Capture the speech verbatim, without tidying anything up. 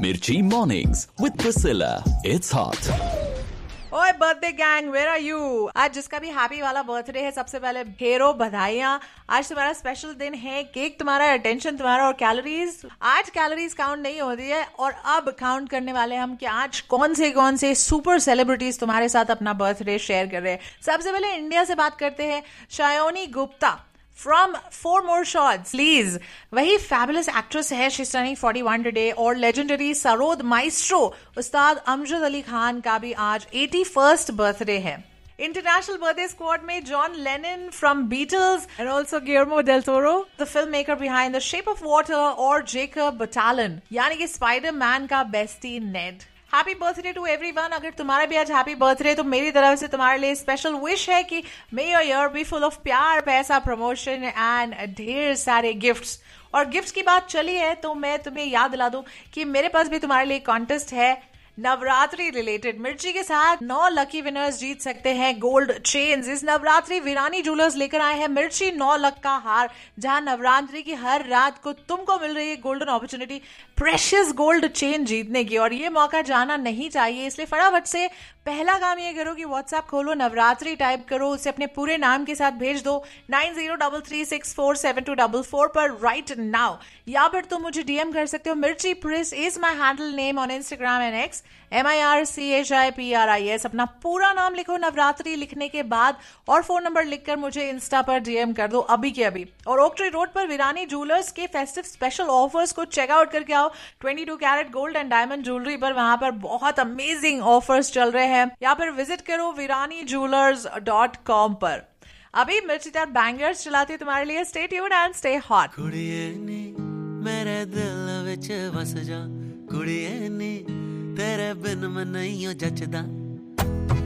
Mirchi Mornings with Priscilla. It's hot. ओए birthday gang, where are you? आज जिसका भी हैप्पी वाला बर्थडे है, सबसे पहले ढेरों बधाइयां। आज तुम्हारा स्पेशल दिन है, केक तुम्हारा, अटेंशन तुम्हारा और कैलोरीज। आज कैलोरीज काउंट नहीं होती है और अब काउंट करने वाले हम कि आज कौन से कौन से सुपर सेलिब्रिटीज तुम्हारे साथ अपना बर्थडे शेयर कर रहे हैं। सबसे पहले इंडिया से बात करते हैं। Shayoni Gupta From Four More Shots, please. वही fabulous actress है, she's turning forty-one today. और legendary सरोद माइस्ट्रो उस्ताद अमजद अली खान का भी आज eighty-first birthday है. International birthday squad में John Lennon from Beatles and also Guillermo del Toro, the filmmaker behind The Shape of Water और Jacob Batalon, यानी कि Spider-Man का bestie Ned. Happy birthday to everyone. अगर तुम्हारा भी आज हैप्पी बर्थडे तो मेरी तरफ से तुम्हारे लिए स्पेशल विश है कि मे your year B full of प्यार, पैसा, प्रमोशन एंड ढेर सारे गिफ्ट्स। और गिफ्ट्स की बात चली है तो मैं तुम्हें याद दिला दूं कि मेरे पास भी तुम्हारे लिए कॉन्टेस्ट है नवरात्रि रिलेटेड। मिर्ची के साथ नौ लकी विनर्स जीत सकते हैं गोल्ड चेन्स। इस नवरात्रि वीरानी ज्वेलर्स लेकर आए हैं मिर्ची नौ लक का हार, जहां नवरात्रि की हर रात को तुमको मिल रही है golden opportunity precious gold chain जीतने की। और ये मौका जाना नहीं चाहिए, इसलिए फटाफट से पहला काम ये करो कि व्हाट्सएप खोलो, नवरात्रि टाइप करो, उसे अपने पूरे नाम के साथ भेज दो nine zero three three six four seven to four four पर राइट नाउ। या फिर तुम मुझे डीएम कर सकते हो। मिर्ची प्रिस is my handle name on Instagram and x, M I R C H I P R I S. अपना पूरा नाम लिखो नवरात्रि लिखने के बाद और फोन नंबर लिखकर मुझे इंस्टा पर डीएम कर दो अभी के अभी। और ओकट्री रोड पर वीरानी ज्वेलर्स के फेस्टिव स्पेशल ऑफर्स को चेकआउट करके आओ। बाईस carat gold and diamond jewellery पर वहां पर बहुत अमेजिंग ऑफर्स चल रहे हैं। या फिर विजिट करो वीरानी ज्वेलर्स डॉट कॉम पर। अभी मिर्ची तार बैंगर्स चलाती है तुम्हारे लिए। Stay tuned and stay hot. कुड़िए नी मेरे दिल विच बस जा, कुड़िए नी तेरे बिन मैं नहीं जचदा।